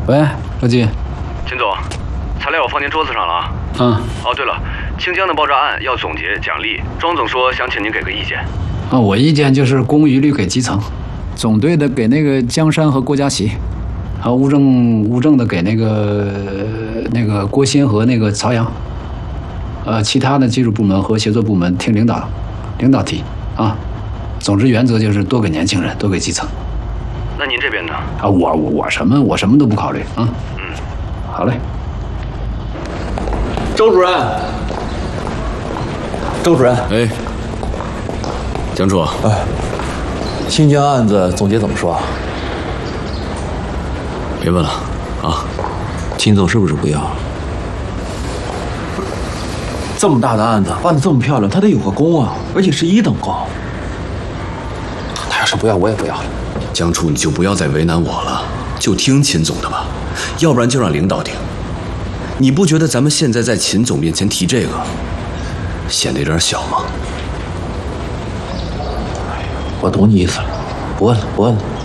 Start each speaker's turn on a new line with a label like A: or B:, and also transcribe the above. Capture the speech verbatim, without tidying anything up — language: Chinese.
A: 喂，何局。
B: 秦总，材料我放您桌子上了啊。
A: 嗯。
B: 哦，对了，清江的爆炸案要总结奖励，庄总说想请您给个意见。
A: 啊，我意见就是公务一律给基层，总队的给那个江山和郭佳琪，还有物证物证的给那个那个郭鑫和那个曹阳。呃，其他的技术部门和协作部门听领导领导提啊。总之原则就是多给年轻人，多给基层。
B: 那您这边呢？
A: 啊，我我我什么我什么都不考虑啊。嗯，好嘞。
C: 周主任，周主任，
D: 哎，江处，
C: 哎，清江案子总结怎么说？
D: 别问了啊。
C: 秦总是不是不要？这么大的案子办得这么漂亮，他得有个功啊，而且是一等功。他要是不要，我也不要了。
D: 江处，你就不要再为难我了，就听秦总的吧，要不然就让领导听。你不觉得咱们现在在秦总面前提这个，显得有点小吗？
C: 我懂你意思了，不问了，不问了。